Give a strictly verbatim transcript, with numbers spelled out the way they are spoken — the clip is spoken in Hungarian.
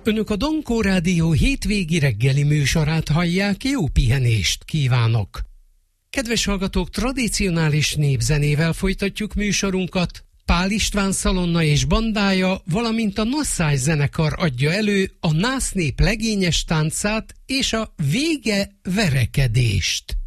Önök a Dankó Rádió hétvégi reggeli műsorát hallják, jó pihenést kívánok! Kedves hallgatók, tradicionális népzenével folytatjuk műsorunkat. Pál István szalonna és bandája, valamint a Nasszály zenekar adja elő a násznép legényes táncát és a vége verekedést.